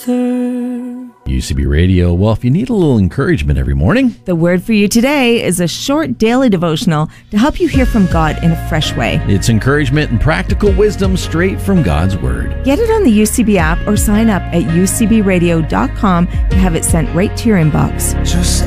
UCB Radio. Well, if you need a little encouragement every morning, the word for you today is a short daily devotional to help you hear from God in a fresh way. it's encouragement and practical wisdom straight from God's Word. Get it on the UCB app or sign up at ucbradio.com to have it sent right to your inbox.